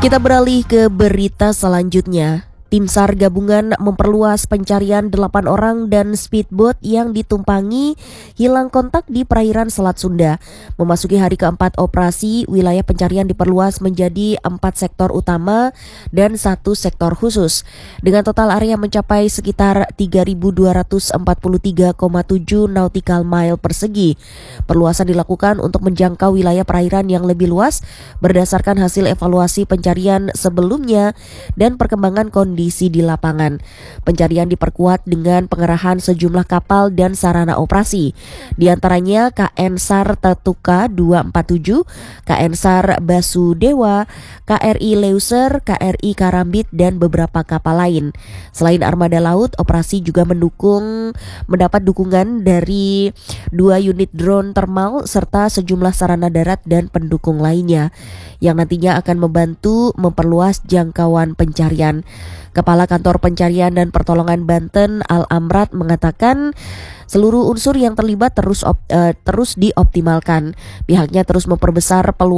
Kita beralih ke berita selanjutnya. Tim SAR gabungan memperluas pencarian 8 orang dan speedboat yang ditumpangi hilang kontak di perairan Selat Sunda. Memasuki hari keempat operasi, wilayah pencarian diperluas menjadi 4 sektor utama dan 1 sektor khusus. Dengan total area mencapai sekitar 3.243,7 nautical mile persegi. Perluasan dilakukan untuk menjangkau wilayah perairan yang lebih luas berdasarkan hasil evaluasi pencarian sebelumnya dan perkembangan kondisi di lapangan. Pencarian diperkuat dengan pengerahan sejumlah kapal dan sarana operasi. Di antaranya KN SAR Tatuka 247, KN SAR Basudewa, KRI Leuser, KRI Karambit, dan beberapa kapal lain. Selain armada laut, operasi juga mendapat dukungan dari 2 unit drone thermal serta sejumlah sarana darat dan pendukung lainnya yang nantinya akan membantu memperluas jangkauan pencarian. Kepala Kantor Pencarian dan Pertolongan Banten Al-Amrat mengatakan seluruh unsur yang terlibat terus dioptimalkan. Pihaknya terus memperbesar peluang